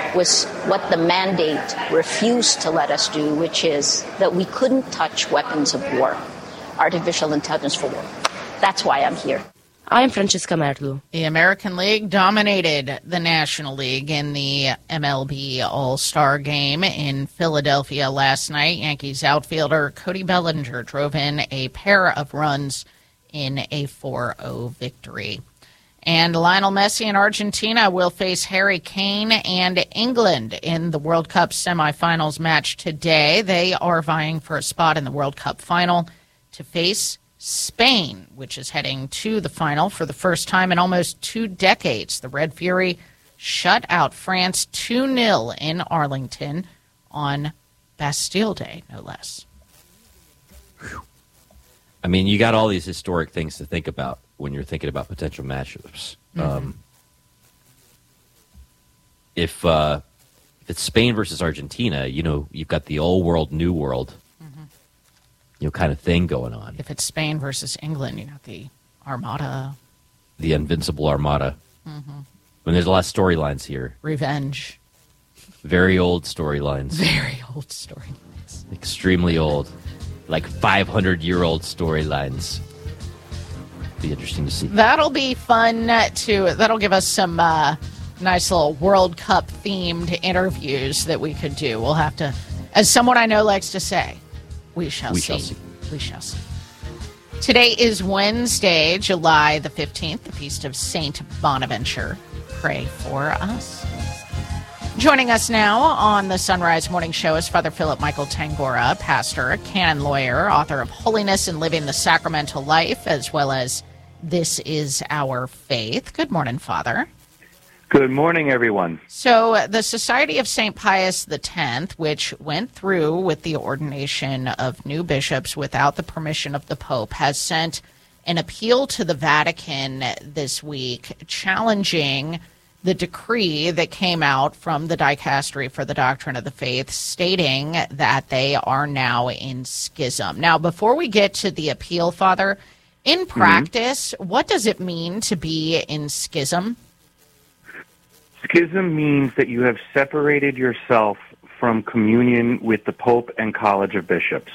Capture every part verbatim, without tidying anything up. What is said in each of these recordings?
was what the mandate refused to let us do, which is that we couldn't touch weapons of war, artificial intelligence for war. That's why I'm here. I'm Francesca Merlo. The American League dominated the National League in the M L B All-Star Game in Philadelphia last night. Yankees outfielder Cody Bellinger drove in a pair of runs in a four oh victory. And Lionel Messi and Argentina will face Harry Kane and England in the World Cup semifinals match today. They are vying for a spot in the World Cup final to face Spain, which is heading to the final for the first time in almost two decades. The Red Fury shut out France two nil in Arlington on Bastille Day, no less. I mean, you got all these historic things to think about when you're thinking about potential matchups. Mm-hmm. Um, if, uh, if it's Spain versus Argentina, you know, you've got the old world, new world. You know, kind of thing going on. If it's Spain versus England, you know, the Armada. The Invincible Armada. Mm-hmm. When there's a lot of storylines here. Revenge. Very old storylines. Very old storylines. Extremely old. Like five hundred year old storylines. Be interesting to see. That'll be fun, too. That'll give us some uh, nice little World Cup themed interviews that we could do. We'll have to, as someone I know likes to say, We shall we see. Shall see. We shall see. Today is Wednesday, July the fifteenth, the feast of Saint Bonaventure. Pray for us. Joining us now on the Sunrise Morning Show is Father Philip Michael Tangora, pastor, canon lawyer, author of Holiness and Living the Sacramental Life, as well as This Is Our Faith. Good morning, Father. Good morning, everyone. So the Society of Saint Pius X, which went through with the ordination of new bishops without the permission of the Pope, has sent an appeal to the Vatican this week challenging the decree that came out from the Dicastery for the Doctrine of the Faith, stating that they are now in schism. Now, before we get to the appeal, Father, in practice, mm-hmm. what does it mean to be in schism? Schism means that you have separated yourself from communion with the Pope and College of Bishops.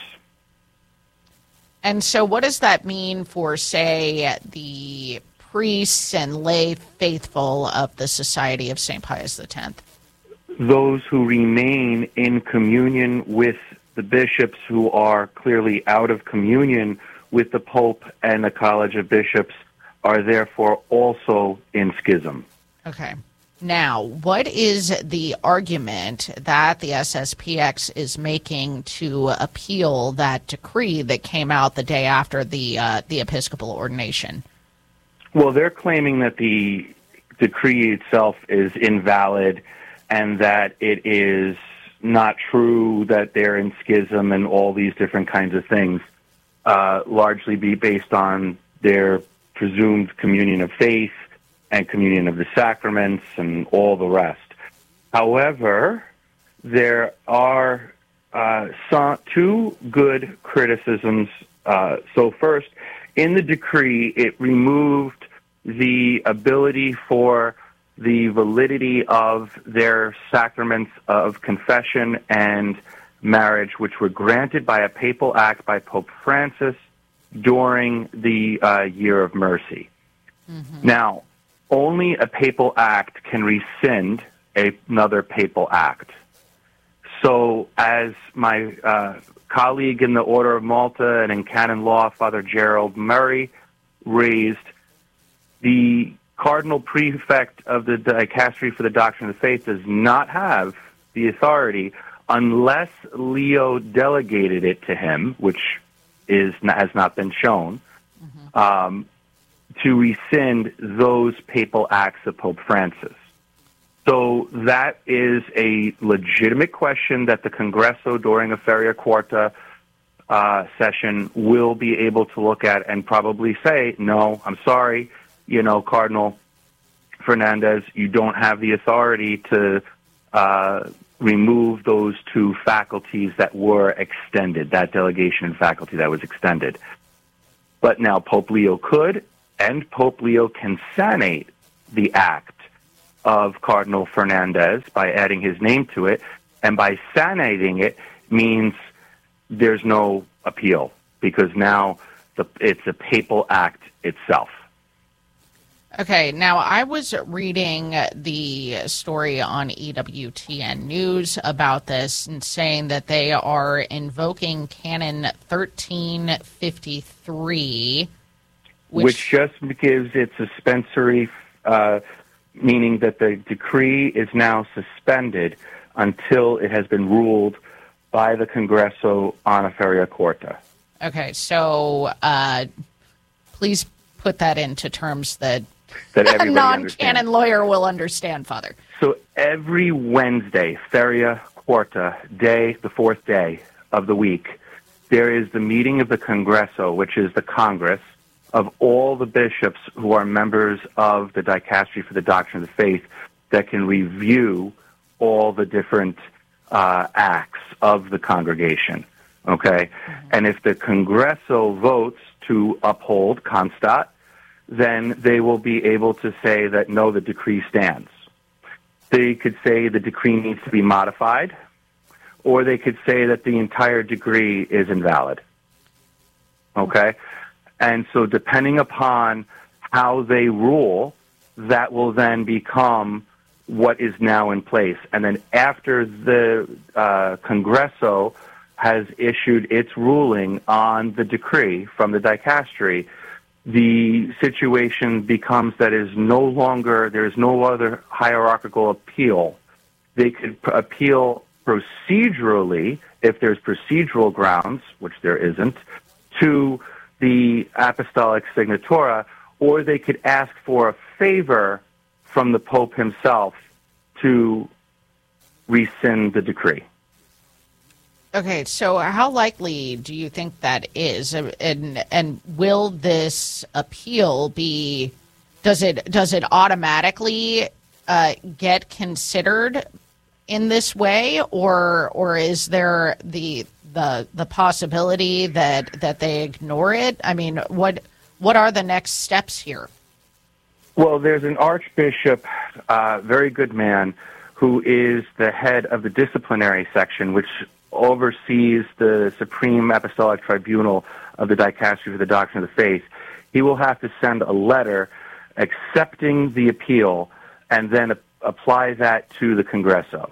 And so what does that mean for, say, the priests and lay faithful of the Society of Saint Pius X? Those who remain in communion with the bishops who are clearly out of communion with the Pope and the College of Bishops are therefore also in schism. Okay. Now, what is the argument that the S S P X is making to appeal that decree that came out the day after the uh, the Episcopal ordination? Well, they're claiming that the decree itself is invalid and that it is not true that they're in schism and all these different kinds of things, uh, largely be based on their presumed communion of faith and communion of the sacraments and all the rest. However, there are uh, some, two good criticisms. Uh, so first, in the decree, it removed the ability for the validity of their sacraments of confession and marriage, which were granted by a papal act by Pope Francis during the uh, Year of Mercy. Mm-hmm. Now, only a papal act can rescind a, another papal act. So as my uh, colleague in the Order of Malta and in canon law, Father Gerald Murray, raised, the Cardinal Prefect of the Dicastery for the Doctrine of the Faith does not have the authority unless Leo delegated it to him, which is has not been shown, mm-hmm. um, to rescind those papal acts of Pope Francis. So that is a legitimate question that the Congresso during a Feria Quarta uh, session will be able to look at and probably say, no, I'm sorry, you know, Cardinal Fernandez, you don't have the authority to uh, remove those two faculties that were extended, that delegation and faculty that was extended. But now Pope Leo could, and Pope Leo can sanate the act of Cardinal Fernandez by adding his name to it, and by sanating it means there's no appeal because now the, it's a papal act itself. Okay, now I was reading the story on E W T N News about this and saying that they are invoking Canon thirteen fifty-three, which, which just gives it suspensory, uh, meaning that the decree is now suspended until it has been ruled by the Congreso on a feria corta. Okay, so uh, please put that into terms that that a non-canon lawyer will understand, Father. So every Wednesday, feria corta day, the fourth day of the week, there is the meeting of the Congreso, which is the Congress of all the bishops who are members of the Dicastery for the Doctrine of the Faith that can review all the different uh, acts of the congregation, okay? Mm-hmm. And if the Congreso votes to uphold constat, then they will be able to say that, no, the decree stands. They could say the decree needs to be modified, or they could say that the entire decree is invalid, okay? And so depending upon how they rule, that will then become what is now in place. And then after the uh, Congreso has issued its ruling on the decree from the Dicastery, the situation becomes that is no longer, there is no other hierarchical appeal. They could p- appeal procedurally, if there's procedural grounds, which there isn't, to the Apostolic Signatura, or they could ask for a favor from the Pope himself to rescind the decree. Okay, so how likely do you think that is, and and will this appeal be? Does it does it automatically uh, get considered in this way, or or is there the the the possibility that that they ignore it? I mean, what what are the next steps here? Well, there's an archbishop, uh, very good man, who is the head of the disciplinary section, which oversees the Supreme Apostolic Tribunal of the Dicastery for the Doctrine of the Faith. He will have to send a letter accepting the appeal and then a- apply that to the Congreso.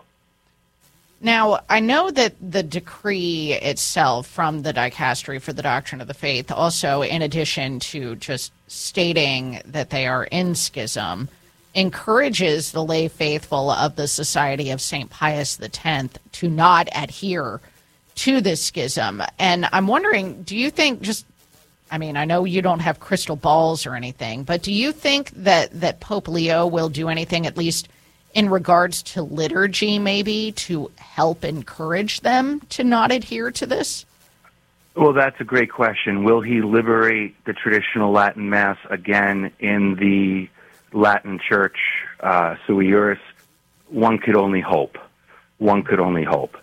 Now, I know that the decree itself from the Dicastery for the Doctrine of the Faith, also in addition to just stating that they are in schism, encourages the lay faithful of the Society of Saint Pius X to not adhere to this schism. And I'm wondering, do you think just, I mean, I know you don't have crystal balls or anything, but do you think that, that Pope Leo will do anything, at least in regards to liturgy, maybe, to help encourage them to not adhere to this? Well, that's a great question. Will he liberate the traditional Latin Mass again in the Latin Church, uh, sui juris? One could only hope. One could only hope.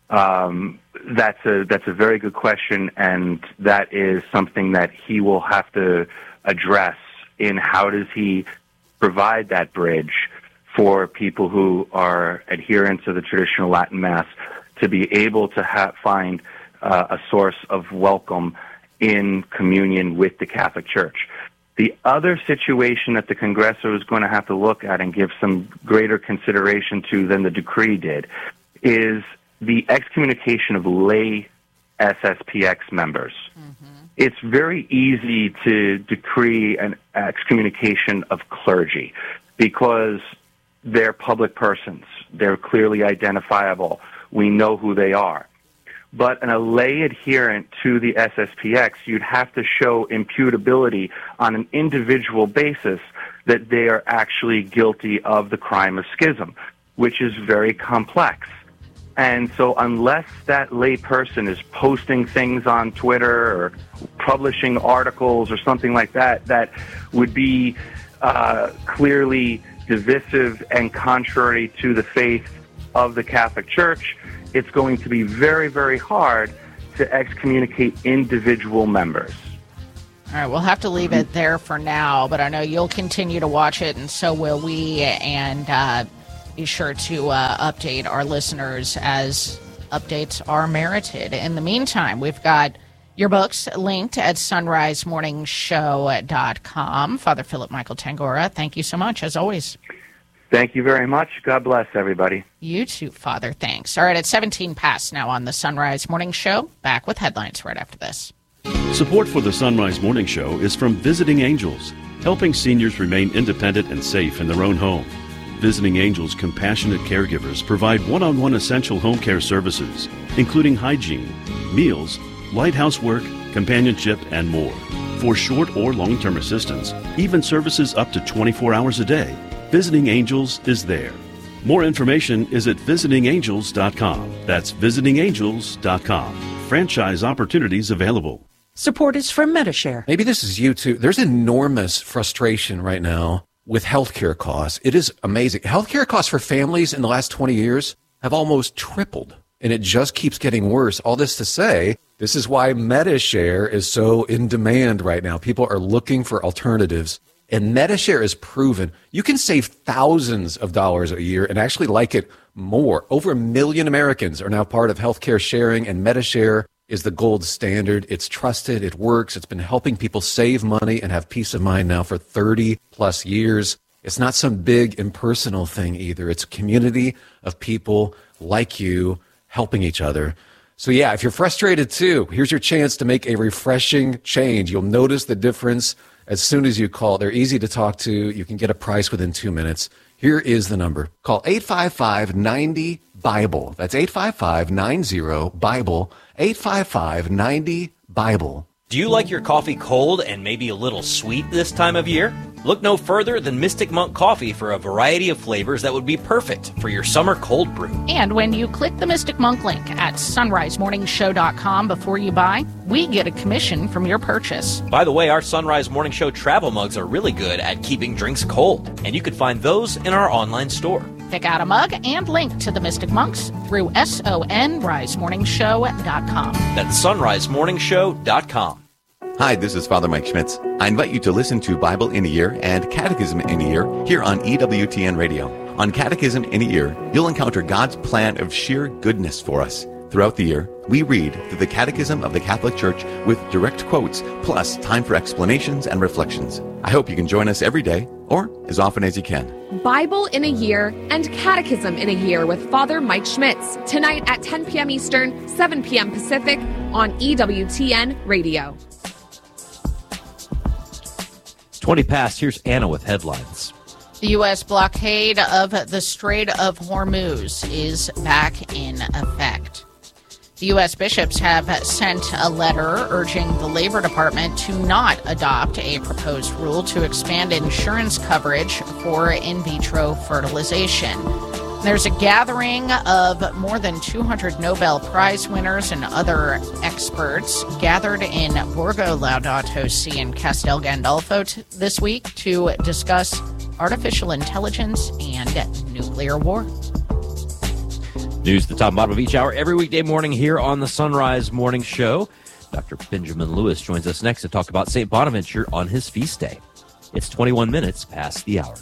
Um, that's a that's a very good question, and that is something that he will have to address in how does he provide that bridge for people who are adherents of the traditional Latin Mass to be able to ha- find uh, a source of welcome in communion with the Catholic Church. The other situation that the Congreso is going to have to look at and give some greater consideration to than the decree did is the excommunication of lay S S P X members. Mm-hmm. It's very easy to decree an excommunication of clergy because they're public persons. They're clearly identifiable. We know who they are. But in a lay adherent to the S S P X, you'd have to show imputability on an individual basis that they are actually guilty of the crime of schism, which is very complex. And so unless that lay person is posting things on Twitter or publishing articles or something like that, that would be uh, clearly divisive and contrary to the faith of the Catholic Church, it's going to be very, very hard to excommunicate individual members. All right, we'll have to leave it there for now, but I know you'll continue to watch it, and so will we, and uh, be sure to uh, update our listeners as updates are merited. In the meantime, we've got your books linked at sunrise morning show dot com. Father Philip Michael Tangora, thank you so much, as always. Thank you very much. God bless everybody. You too, Father. Thanks. All right, it's seventeen past now on the Sunrise Morning Show. Back with headlines right after this. Support for the Sunrise Morning Show is from Visiting Angels, helping seniors remain independent and safe in their own home. Visiting Angels compassionate caregivers provide one-on-one essential home care services, including hygiene, meals, light housework, companionship, and more. For short or long-term assistance, even services up to twenty-four hours a day, Visiting Angels is there. More information is at visiting angels dot com. That's visiting angels dot com. Franchise opportunities available. Support is from Medi-Share. Maybe this is you too. There's enormous frustration right now with healthcare costs. It is amazing. Healthcare costs for families in the last twenty years have almost tripled, and it just keeps getting worse. All this to say, this is why Medi-Share is so in demand right now. People are looking for alternatives, and Medi-Share is proven you can save thousands of dollars a year and actually like it more. Over a million Americans are now part of healthcare sharing, and Medi-Share is the gold standard. It's trusted. It works. It's been helping people save money and have peace of mind now for thirty plus years. It's not some big impersonal thing either. It's a community of people like you helping each other. So yeah, if you're frustrated too, here's your chance to make a refreshing change. You'll notice the difference as soon as you call. They're easy to talk to. You can get a price within two minutes. Here is the number. Call eight five five, nine zero, BIBLE. That's eight five five, nine zero, BIBLE. eight five five, nine zero, BIBLE. Do you like your coffee cold and maybe a little sweet this time of year? Look no further than Mystic Monk Coffee for a variety of flavors that would be perfect for your summer cold brew. And when you click the Mystic Monk link at sunrise morning show dot com before you buy, we get a commission from your purchase. By the way, our Sunrise Morning Show travel mugs are really good at keeping drinks cold, and you can find those in our online store. Pick out a mug and link to the Mystic Monks through sunrise morning show dot com. That's sunrise morning show dot com. Hi, this is Father Mike Schmitz. I invite you to listen to Bible in a Year and Catechism in a Year here on E W T N Radio. On Catechism in a Year, you'll encounter God's plan of sheer goodness for us. Throughout the year, we read through the Catechism of the Catholic Church with direct quotes, plus time for explanations and reflections. I hope you can join us every day, or as often as you can. Bible in a Year and Catechism in a Year with Father Mike Schmitz, tonight at ten p.m. Eastern, seven p.m. Pacific on E W T N Radio. twenty past, here's Anna with headlines. The U S blockade of the Strait of Hormuz is back in effect. The U S bishops have sent a letter urging the Labor Department to not adopt a proposed rule to expand insurance coverage for in vitro fertilization. There's a gathering of more than two hundred Nobel Prize winners and other experts gathered in Borgo Laudato Si in Castel Gandolfo t- this week to discuss artificial intelligence and nuclear war. News at the top and bottom of each hour every weekday morning here on the Sunrise Morning Show. Doctor Benjamin Lewis joins us next to talk about Saint Bonaventure on his feast day. It's twenty-one minutes past the hour.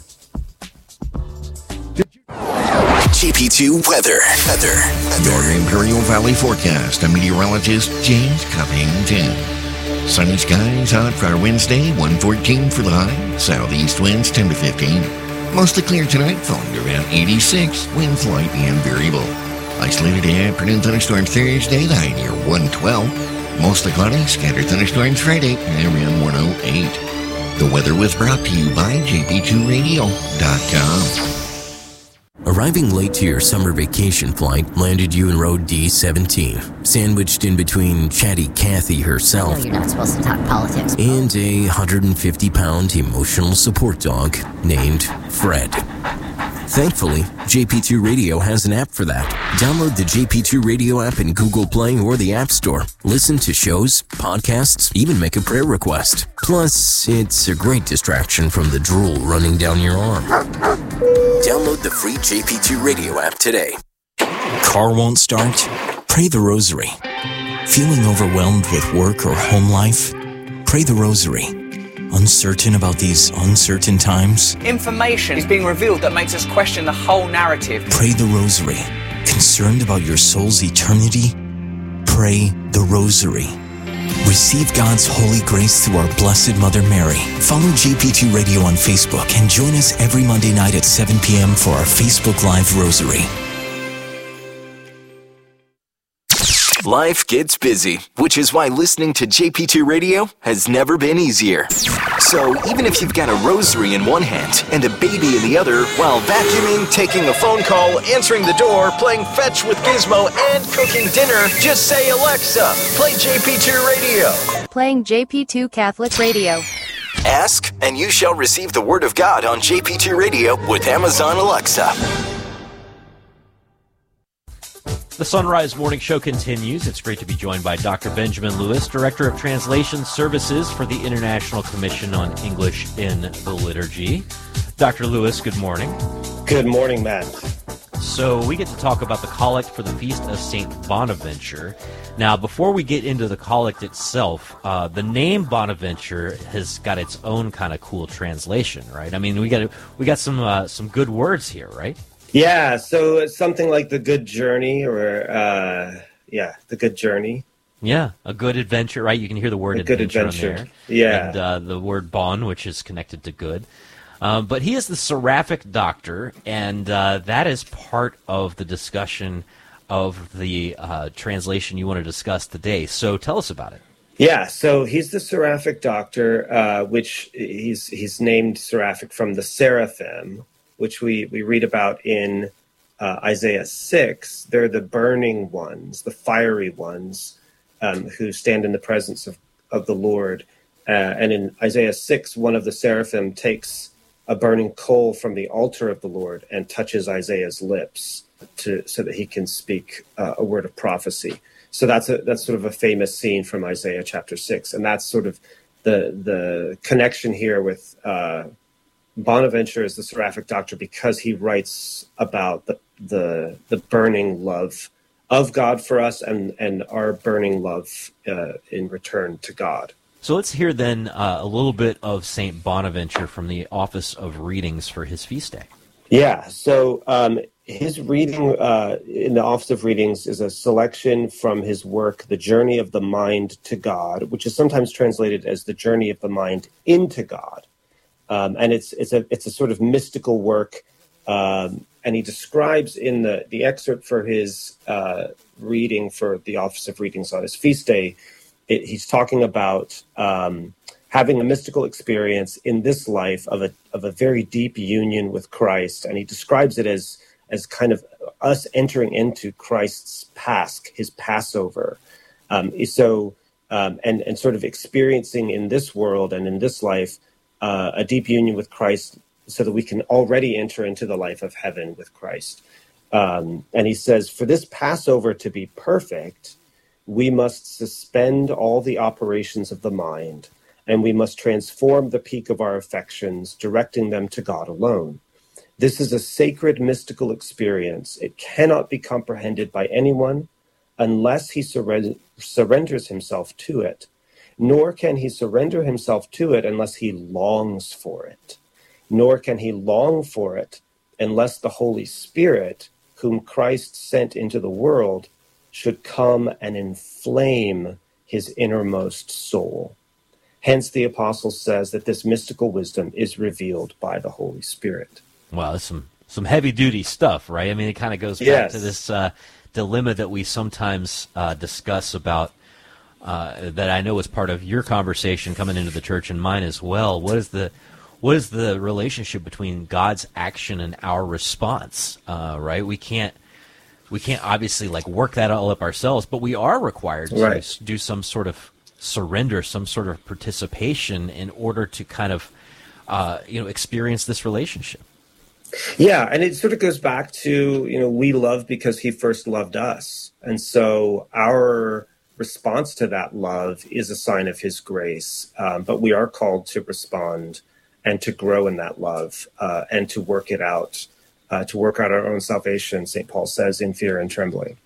G P two weather. Weather. Your Imperial Valley forecast. I'm meteorologist James Covington. Sunny skies out for Wednesday, one fourteen for the high. Southeast winds ten to fifteen. Mostly clear tonight, falling to around eighty-six. Winds light and variable. Isolated afternoon thunderstorms Thursday, the high near one twelve. Mostly cloudy, scattered thunderstorms Friday, around one oh eight. The weather was brought to you by J P two radio dot com. Arriving late to your summer vacation flight landed you in row D seventeen, sandwiched in between chatty Kathy herself I know you're not supposed to talk politics, and a one hundred fifty pound emotional support dog named Fred. Thankfully, J P two Radio has an app for that. Download the J P two Radio app in Google Play or the App Store. Listen to shows, podcasts, even make a prayer request. Plus, it's a great distraction from the drool running down your arm. Download the free J P two Radio app today. Car won't start? Pray the rosary. Feeling overwhelmed with work or home life? Pray the Rosary. Uncertain about these uncertain times? Information is being revealed that makes us question the whole narrative. Pray the Rosary. Concerned about your soul's eternity? Pray the Rosary. Receive God's holy grace through our Blessed Mother Mary. Follow J P two Radio on Facebook and join us every Monday night at seven p.m. for our Facebook Live Rosary. Life gets busy, which is why listening to J P two Radio has never been easier. So even if you've got a rosary in one hand and a baby in the other, while vacuuming, taking a phone call, answering the door, playing fetch with Gizmo, and cooking dinner, just say, Alexa, play J P two Radio. Playing J P two Catholic Radio. Ask, and you shall receive the Word of God on J P two Radio with Amazon Alexa. The Sunrise Morning Show continues. It's great to be joined by Doctor Benjamin Lewis, Director of Translation Services for the International Commission on English in the Liturgy. Doctor Lewis, good morning. Good morning, Matt. So we get to talk about the collect for the Feast of Saint Bonaventure. Now, before we get into the collect itself, uh, the name Bonaventure has got its own kind of cool translation, right? I mean, we got we got some uh, some good words here, right? Yeah, so it's something like the good journey, or uh, yeah, the good journey. Yeah, a good adventure, right? You can hear the word a good adventure, adventure. on there. Yeah, and uh, the word bon, which is connected to good. Um, but he is the seraphic doctor, and uh, that is part of the discussion of the uh, translation you want to discuss today. So tell us about it. Yeah, so he's the seraphic doctor, uh, which he's he's named seraphic from the seraphim, which we, we read about in uh, Isaiah six. They're the burning ones, the fiery ones, um, who stand in the presence of, of the Lord. Uh, and in Isaiah six, one of the seraphim takes a burning coal from the altar of the Lord and touches Isaiah's lips to so that he can speak uh, a word of prophecy. So that's a, that's sort of a famous scene from Isaiah chapter six. And that's sort of the, the connection here with uh, Bonaventure is the seraphic doctor because he writes about the the the burning love of God for us and, and our burning love uh, in return to God. So let's hear then uh, a little bit of Saint Bonaventure from the Office of Readings for his feast day. Yeah, so um, his reading uh, in the Office of Readings is a selection from his work, The Journey of the Mind to God, which is sometimes translated as The Journey of the Mind into God. Um, and it's it's a it's a sort of mystical work, um, and he describes in the, the excerpt for his uh, reading for the Office of Readings on his feast day, it, he's talking about um, having a mystical experience in this life of a of a very deep union with Christ, and he describes it as as kind of us entering into Christ's Pasch, his Passover. Um, so um, and and sort of experiencing in this world and in this life. Uh, a deep union with Christ so that we can already enter into the life of heaven with Christ. Um, and he says, for this Passover to be perfect, we must suspend all the operations of the mind, and we must transform the peak of our affections, directing them to God alone. This is a sacred mystical experience. It cannot be comprehended by anyone unless he surre- surrenders himself to it. Nor can he surrender himself to it unless he longs for it. Nor can he long for it unless the Holy Spirit, whom Christ sent into the world, should come and inflame his innermost soul. Hence, the apostle says that this mystical wisdom is revealed by the Holy Spirit. Wow, that's some, some heavy-duty stuff, right? I mean, it kind of goes back yes. to this uh, dilemma that we sometimes uh, discuss about Uh, that I know is part of your conversation coming into the church and mine as well. What is the what is the relationship between God's action and our response? Uh, right? We can't we can't obviously like work that all up ourselves, but we are required to right. do some sort of surrender, some sort of participation in order to kind of uh, you know experience this relationship. Yeah, and it sort of goes back to you know we love because He first loved us, and so our response to that love is a sign of His grace, um, but we are called to respond and to grow in that love uh, and to work it out, uh, to work out our own salvation, Saint Paul says, in fear and trembling.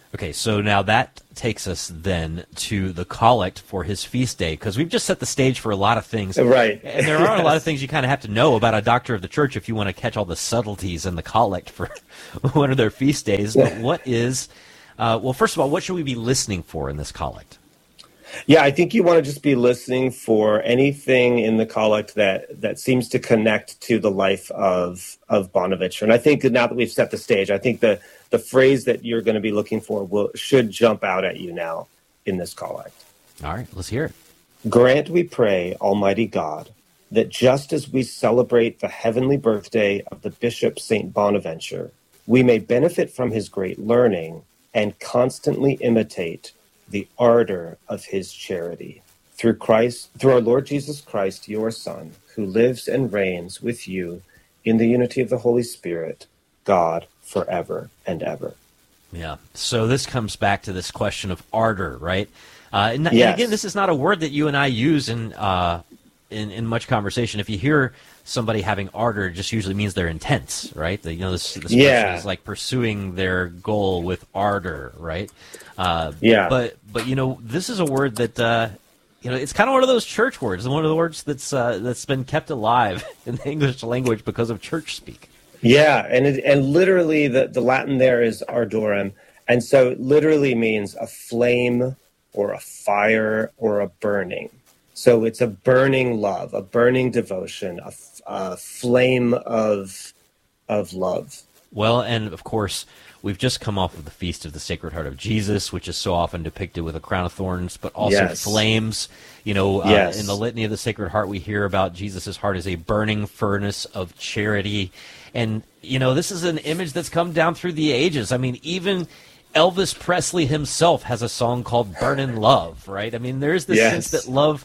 Okay, so now that takes us then to the collect for his feast day, because we've just set the stage for a lot of things. Right. And there are a lot of things you kind of have to know about a doctor of the church if you want to catch all the subtleties in the collect for one of their feast days. But what is, uh, well, first of all, what should we be listening for in this collect? Yeah, I think you want to just be listening for anything in the collect that, that seems to connect to the life of of Bonaventure. And I think that now that we've set the stage, I think the, the phrase that you're going to be looking for will should jump out at you now in this collect. All right, let's hear it. Grant, we pray, Almighty God, that just as we celebrate the heavenly birthday of the Bishop Saint Bonaventure, we may benefit from his great learning and constantly imitate the ardor of his charity. Through Christ, through our Lord Jesus Christ, your Son, who lives and reigns with you in the unity of the Holy Spirit, God, forever and ever. Yeah. So this comes back to this question of ardor, right? Uh, and, Yes. and again, this is not a word that you and I use in, uh, in in much conversation. If you hear somebody having ardor, it just usually means they're intense, right? The, you know, this, this Yeah. person is like pursuing their goal with ardor, right? Uh, Yeah. But but you know, this is a word that uh, you know, it's kind of one of those church words. One of the words that's uh, that's been kept alive in the English language because of church speak. Yeah, and it, and literally the, the Latin there is ardorem, and so it literally means a flame or a fire or a burning. So it's a burning love, a burning devotion, a, a flame of of love. Well, and of course, we've just come off of the Feast of the Sacred Heart of Jesus, which is so often depicted with a crown of thorns, but also Yes. flames. You know, uh, Yes. in the Litany of the Sacred Heart, we hear about Jesus' heart as a burning furnace of charity. And, you know, this is an image that's come down through the ages. I mean, even Elvis Presley himself has a song called Burnin' Love, right? I mean, there's this Yes. sense that love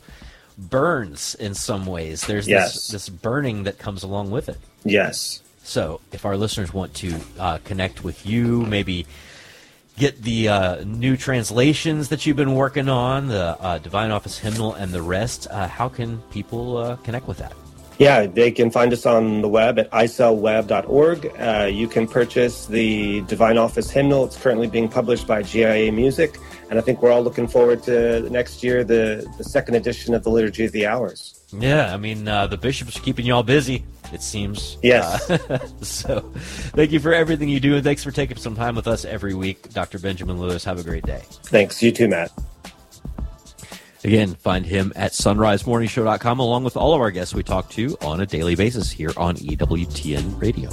burns in some ways. There's Yes. this, this burning that comes along with it. Yes. So, if our listeners want to uh, connect with you, maybe get the uh, new translations that you've been working on, the uh, Divine Office Hymnal, and the rest, uh, how can people uh, connect with that? Yeah, they can find us on the web at i cell web dot org. Uh, you can purchase the Divine Office Hymnal. It's currently being published by G I A Music, and I think we're all looking forward to next year, the, the second edition of the Liturgy of the Hours. Yeah, I mean, uh, the bishops are keeping you all busy, it seems. Yes. Uh, so, thank you for everything you do, and thanks for taking some time with us every week. Doctor Benjamin Lewis, have a great day. Thanks. You too, Matt. Again, find him at sunrise morning show dot com, along with all of our guests we talk to on a daily basis here on E W T N Radio.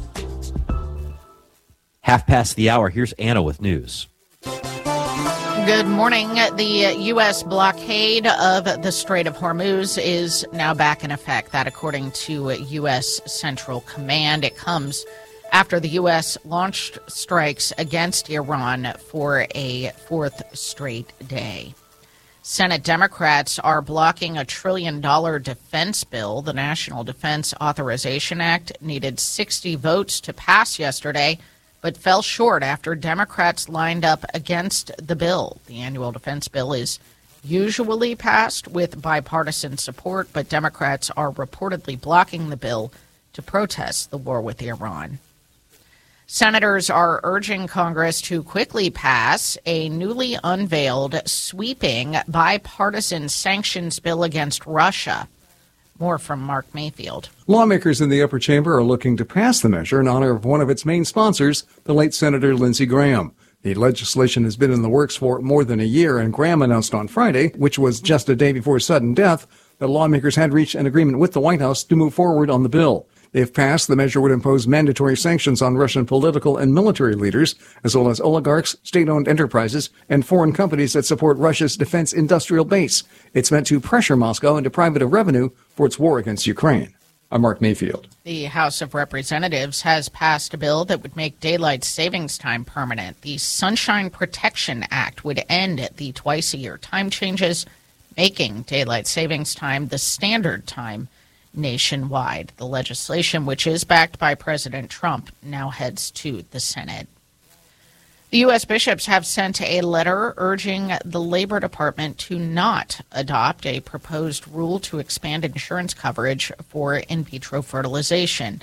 Half past the hour, here's Anna with news. Good morning. The U S blockade of the Strait of Hormuz is now back in effect. That, according to U S Central Command, it comes after the U S launched strikes against Iran for a fourth straight day. Senate Democrats are blocking a trillion dollar defense bill. The National Defense Authorization Act needed sixty votes to pass yesterday, but fell short after Democrats lined up against the bill. The annual defense bill is usually passed with bipartisan support, but Democrats are reportedly blocking the bill to protest the war with Iran. Senators are urging Congress to quickly pass a newly unveiled, sweeping, bipartisan sanctions bill against Russia. More from Mark Mayfield. Lawmakers in the upper chamber are looking to pass the measure in honor of one of its main sponsors, the late Senator Lindsey Graham. The legislation has been in the works for more than a year, and Graham announced on Friday, which was just a day before his sudden death, that lawmakers had reached an agreement with the White House to move forward on the bill. If passed, the measure would impose mandatory sanctions on Russian political and military leaders, as well as oligarchs, state-owned enterprises, and foreign companies that support Russia's defense industrial base. It's meant to pressure Moscow into deprive it of revenue for its war against Ukraine. I'm Mark Mayfield. The House of Representatives has passed a bill that would make daylight savings time permanent. The Sunshine Protection Act would end the twice-a-year time changes, making daylight savings time the standard time nationwide. The legislation, which is backed by President Trump, now heads to the Senate. The U S bishops have sent a letter urging the Labor Department to not adopt a proposed rule to expand insurance coverage for in vitro fertilization.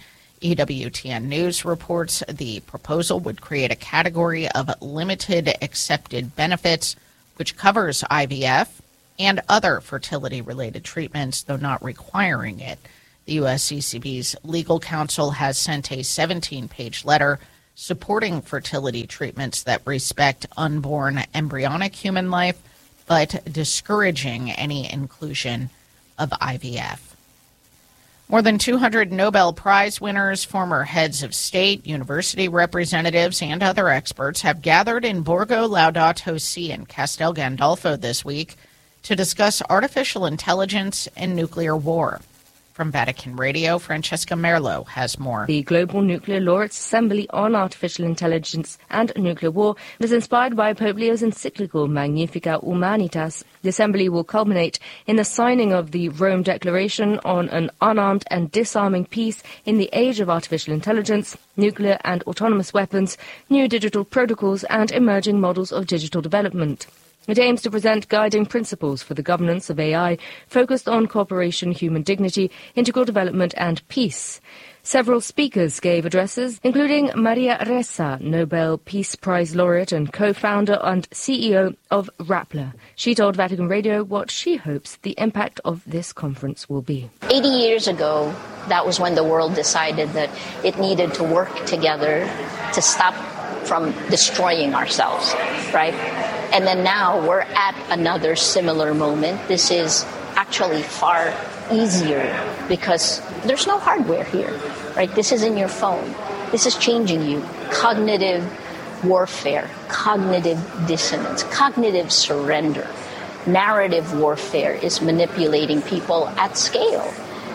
E W T N News reports the proposal would create a category of limited accepted benefits, which covers I V F and other fertility-related treatments, though not requiring it. The U S C C B's legal counsel has sent a seventeen-page letter supporting fertility treatments that respect unborn embryonic human life, but discouraging any inclusion of I V F. More than two hundred Nobel Prize winners, former heads of state, university representatives, and other experts have gathered in Borgo Laudato Si in Castel Gandolfo this week to discuss artificial intelligence and nuclear war. From Vatican Radio, Francesca Merlo has more. The Global Nuclear Laureates Assembly on Artificial Intelligence and Nuclear War was inspired by Pope Leo's encyclical Magnificat Humanitas. The assembly will culminate in the signing of the Rome Declaration on an unarmed and disarming peace in the age of artificial intelligence, nuclear and autonomous weapons, new digital protocols, and emerging models of digital development. It aims to present guiding principles for the governance of A I, focused on cooperation, human dignity, integral development, and peace. Several speakers gave addresses, including Maria Ressa, Nobel Peace Prize laureate and co-founder and C E O of Rappler. She told Vatican Radio what she hopes the impact of this conference will be. eighty years ago, that was when the world decided that it needed to work together to stop from destroying ourselves, right? And then now we're at another similar moment. This is actually far easier because there's no hardware here, right? This is in your phone. This is changing you. Cognitive warfare, cognitive dissonance, cognitive surrender. Narrative warfare is manipulating people at scale.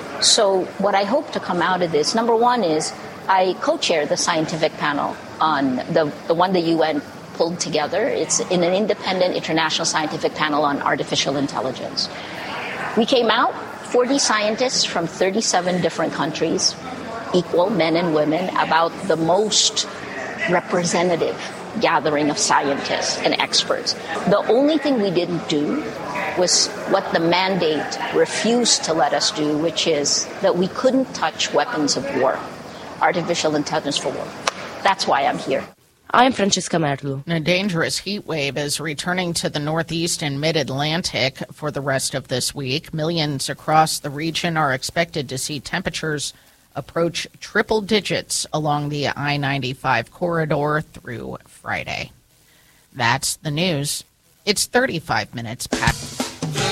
So what I hope to come out of this, number one is I co-chair the scientific panel on the, the one the U N pulled together. It's in an independent international scientific panel on artificial intelligence. We came out, forty scientists from thirty-seven different countries, equal men and women, about the most representative gathering of scientists and experts. The only thing we didn't do was what the mandate refused to let us do, which is that we couldn't touch weapons of war, artificial intelligence for war. That's why I'm here. I'm Francesca Merlo. A dangerous heat wave is returning to the Northeast and Mid-Atlantic for the rest of this week. Millions across the region are expected to see temperatures approach triple digits along the I ninety-five corridor through Friday. That's the news. It's thirty-five minutes past. The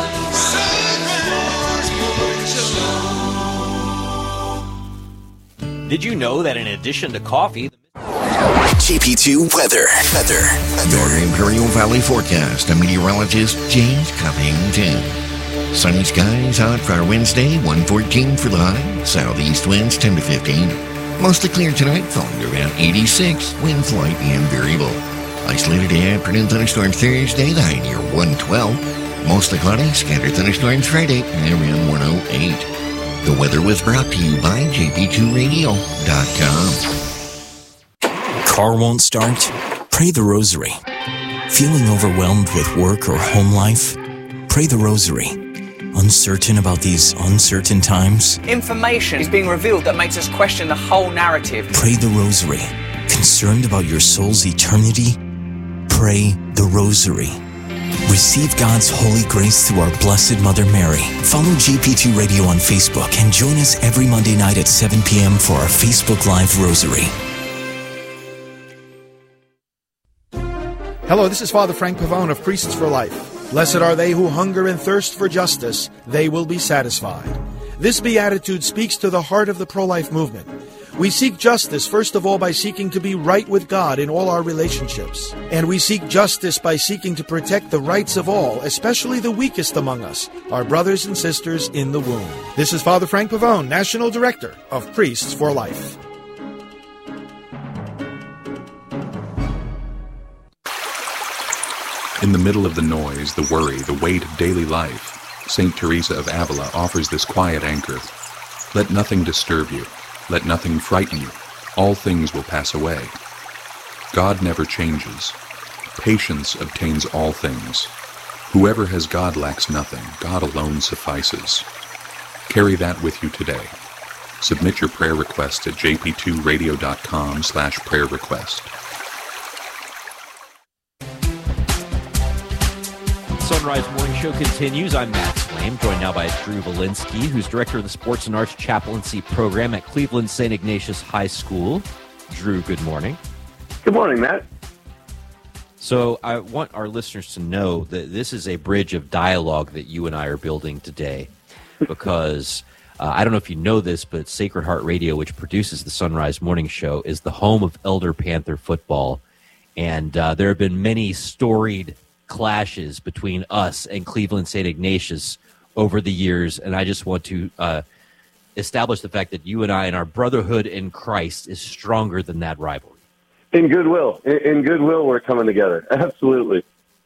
Did you know that in addition to coffee... J P two weather. Weather. Your Imperial Valley forecast. I'm meteorologist James Covington. Sunny skies out for our Wednesday, one fourteen for the high. Southeast winds ten to fifteen. Mostly clear tonight, falling to around eighty-six. Winds light and variable. Isolated afternoon thunderstorms Thursday, the high near one twelve. Mostly cloudy, scattered thunderstorms Friday, around one oh eight. The weather was brought to you by J P two radio dot com. Car won't start? Pray the Rosary. Feeling overwhelmed with work or home life? Pray the Rosary. Uncertain about these uncertain times? Information is being revealed that makes us question the whole narrative. Pray the Rosary. Concerned about your soul's eternity? Pray the Rosary. Receive God's holy grace through our Blessed Mother Mary. Follow J P two Radio on Facebook and join us every Monday night at seven p.m. for our Facebook Live Rosary. Hello, this is Father Frank Pavone of Priests for Life. Blessed are they who hunger and thirst for justice. They will be satisfied. This beatitude speaks to the heart of the pro-life movement. We seek justice, first of all, by seeking to be right with God in all our relationships. And we seek justice by seeking to protect the rights of all, especially the weakest among us, our brothers and sisters in the womb. This is Father Frank Pavone, National Director of Priests for Life. In the middle of the noise, the worry, the weight of daily life, Saint Teresa of Avila offers this quiet anchor. Let nothing disturb you. Let nothing frighten you. All things will pass away. God never changes. Patience obtains all things. Whoever has God lacks nothing. God alone suffices. Carry that with you today. Submit your prayer request at j p two radio dot com slash prayer request. Sunrise Morning Show continues. I'm Matt Swaim, joined now by Drew Valinsky, who's director of the Sports and Arts Chaplaincy Program at Cleveland Saint Ignatius High School. Drew, good morning. Good morning, Matt. So I want our listeners to know that this is a bridge of dialogue that you and I are building today, because uh, I don't know if you know this, but Sacred Heart Radio, which produces the Sunrise Morning Show, is the home of Elder Panther football. And uh, there have been many storied clashes between us and Cleveland Saint Ignatius over the years, and I just want to uh, establish the fact that you and I and our brotherhood in Christ is stronger than that rivalry. In goodwill. In, in goodwill, we're coming together. Absolutely.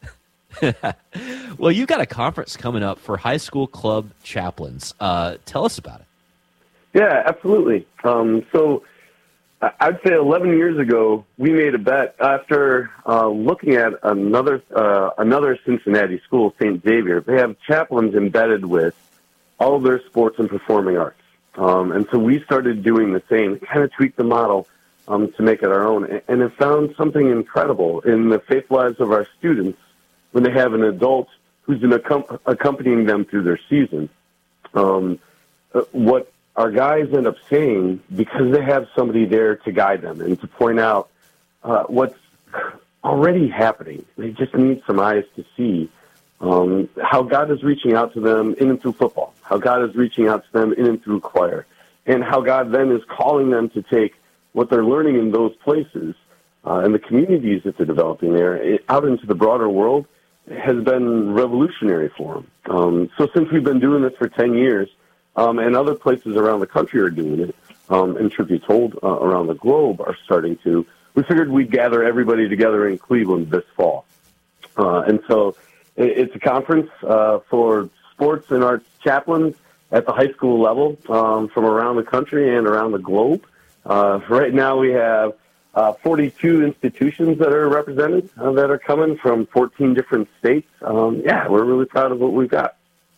Well, you got a conference coming up for high school club chaplains. Uh, tell us about it. Yeah, absolutely. Um, so I'd say eleven years ago, we made a bet after uh, looking at another uh, another Cincinnati school, Saint Xavier. They have chaplains embedded with all of their sports and performing arts. Um, and so we started doing the same, kind of tweak the model um, to make it our own, and have found something incredible in the faith lives of our students when they have an adult who's been accom- accompanying them through their season. Um, what our guys end up saying, because they have somebody there to guide them and to point out uh, what's already happening. They just need some eyes to see um, how God is reaching out to them in and through football, how God is reaching out to them in and through choir, and how God then is calling them to take what they're learning in those places uh, and the communities that they're developing there it, out into the broader world has been revolutionary for them. Um, so since we've been doing this for ten years, Um, and other places around the country are doing it, um, and truth be told, uh, around the globe are starting to. We figured we'd gather everybody together in Cleveland this fall. Uh, and so it, it's a conference uh, for sports and arts chaplains at the high school level um, from around the country and around the globe. Uh, right now we have uh, forty-two institutions that are represented uh, that are coming from fourteen different states. Um, yeah, we're really proud of what we've got.